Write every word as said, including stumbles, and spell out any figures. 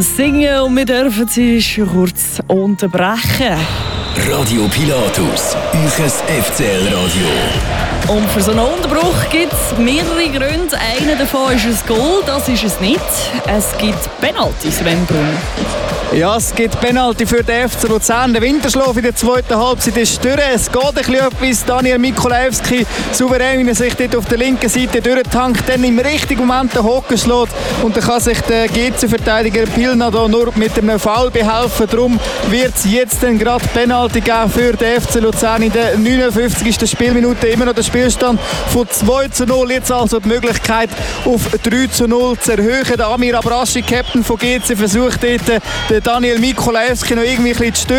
Singen und wir dürfen sie kurz unterbrechen. Radio Pilatus, euch F C L-Radio. Und für so einen Unterbruch gibt es mehrere Gründe. Einer davon ist ein Goal, das ist es nicht. Es gibt Penalties, Rembrun. Ja, es gibt Penalty für den F C Luzern. Der Winterschlaf in der zweiten Halbzeit ist durch. Es geht ein bisschen etwas. Daniel Mikolajewski souverän, wie er sich dort auf der linken Seite durchtankt, dann im richtigen Moment den Hocken schlägt. Und dann kann sich der G C-Verteidiger Pilna da nur mit einem Foul behelfen. Darum wird es jetzt dann gerade Penalty geben für den F C Luzern in der neunundfünfzigsten Spielminute. Immer noch der Spielstand von zwei zu null. Jetzt also die Möglichkeit auf drei zu null zu erhöhen. Der Amir Abraschi, Captain von G C, versucht dort den Daniel Mikolajewski noch irgendwie ein bisschen zu stören.